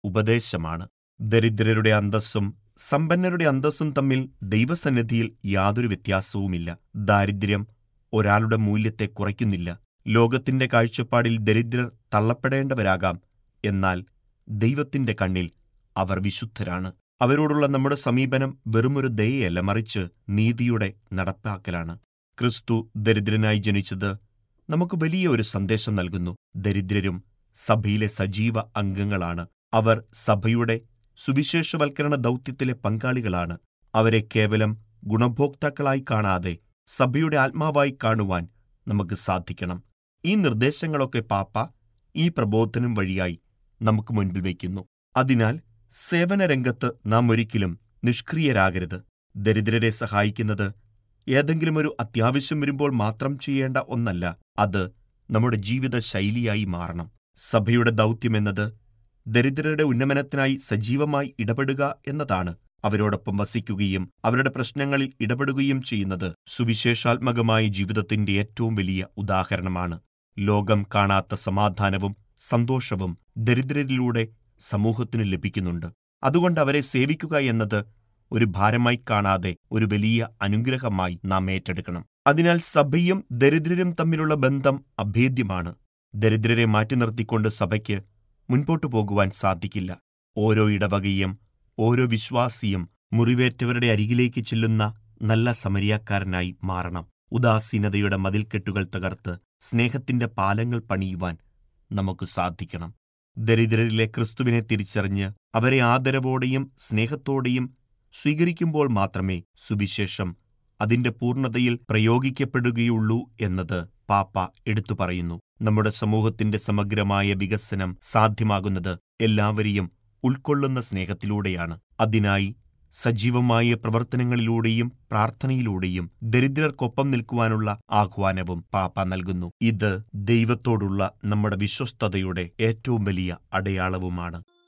ഉപദേശമാണ്. ദരിദ്രരുടെ അന്തസ്സും സമ്പന്നരുടെ അന്തസ്സും തമ്മിൽ ദൈവസന്നിധിയിൽ യാതൊരു വ്യത്യാസവുമില്ല. ദാരിദ്ര്യം ഒരാളുടെ മൂല്യത്തെ കുറയ്ക്കുന്നില്ല. ലോകത്തിന്റെ കാഴ്ചപ്പാടിൽ ദരിദ്രർ തള്ളപ്പെടേണ്ടവരാകാം. എന്നാൽ ദൈവത്തിന്റെ കണ്ണിൽ അവർ വിശുദ്ധരാണ്. അവരോടുള്ള നമ്മുടെ സമീപനം വെറുമൊരു ദയയല്ല, മറിച്ച് നീതിയുടെ നടപ്പാക്കലാണ്. ക്രിസ്തു ദരിദ്രനായി ജനിച്ചത് നമുക്ക് വലിയ ഒരു സന്ദേശം നൽകുന്നു. ദരിദ്രരും സഭയിലെ സജീവ അംഗങ്ങളാണ്. അവർ സഭയുടെ സുവിശേഷവൽക്കരണ ദൗത്യത്തിലെ പങ്കാളികളാണ്. അവരെ കേവലം ഗുണഭോക്താക്കളായി കാണാതെ സഭയുടെ ആത്മാവായി കാണുവാൻ നമുക്ക് സാധിക്കണം. ഈ നിർദ്ദേശങ്ങളൊക്കെ പാപ്പ ഈ പ്രബോധനം വഴിയായി നമുക്ക് മുൻപിൽ വയ്ക്കുന്നു. അതിനാൽ സേവനരംഗത്ത് നാം ഒരിക്കലും നിഷ്ക്രിയരാകരുത്. ദരിദ്രരെ സഹായിക്കുന്നത് ഏതെങ്കിലും ഒരു അത്യാവശ്യം വരുമ്പോൾ മാത്രം ചെയ്യേണ്ട ഒന്നല്ല. അത് നമ്മുടെ ജീവിത ശൈലിയായി മാറണം. സഭയുടെ ദൗത്യമെന്നത് ദരിദ്രരുടെ ഉന്നമനത്തിനായി സജീവമായി ഇടപെടുക എന്നതാണ്. അവരോടൊപ്പം വസിക്കുകയും അവരുടെ പ്രശ്നങ്ങളിൽ ഇടപെടുകയും ചെയ്യുന്നത് സുവിശേഷാത്മകമായ ജീവിതത്തിന്റെ ഏറ്റവും വലിയ ഉദാഹരണമാണ്. ലോകം കാണാത്ത സമാധാനവും സന്തോഷവും ദരിദ്രരിലൂടെ സമൂഹത്തിന് ലഭിക്കുന്നുണ്ട്. അതുകൊണ്ട് അവരെ സേവിക്കുക എന്നത് ഒരു ഭാരമായി കാണാതെ ഒരു വലിയ അനുഗ്രഹമായി നാം ഏറ്റെടുക്കണം. അതിനാൽ സഭയും ദരിദ്രരും തമ്മിലുള്ള ബന്ധം അഭേദ്യമാണ്. ദരിദ്രരെ മാറ്റി നിർത്തിക്കൊണ്ട് സഭയ്ക്ക് മുൻപോട്ടു പോകുവാൻ സാധിക്കില്ല. ഓരോ ഇടവകയും ഓരോ വിശ്വാസിയും മുറിവേറ്റവരുടെ അരികിലേക്ക് ചെല്ലുന്ന നല്ല സമരിയാക്കാരനായി മാറണം. ഉദാസീനതയുടെ മതിൽക്കെട്ടുകൾ തകർത്ത് സ്നേഹത്തിന്റെ പാലങ്ങൾ പണിയുവാൻ നമുക്ക് സാധിക്കണം. ദരിദ്രരിലെ ക്രിസ്തുവിനെ തിരിച്ചറിഞ്ഞ് അവരെ ആദരവോടെയും സ്നേഹത്തോടെയും സ്വീകരിക്കുമ്പോൾ മാത്രമേ സുവിശേഷം അതിന്റെ പൂർണ്ണതയിൽ പ്രയോഗിക്കപ്പെടുകയുള്ളൂ എന്നത് പാപ്പ എടുത്തു പറയുന്നു. നമ്മുടെ സമൂഹത്തിന്റെ സമഗ്രമായ വികസനം സാധ്യമാകുന്നത് എല്ലാവരെയും ഉൾക്കൊള്ളുന്ന സ്നേഹത്തിലൂടെയാണ്. അതിനായി സജീവമായ പ്രവർത്തനങ്ങളിലൂടെയും പ്രാർത്ഥനയിലൂടെയും ദരിദ്രർക്കൊപ്പം നിൽക്കുവാനുള്ള ആഹ്വാനവും പാപ്പ നൽകുന്നു. ഇത് ദൈവത്തോടുള്ള നമ്മുടെ വിശ്വസ്തതയുടെ ഏറ്റവും വലിയ അടയാളവുമാണ്.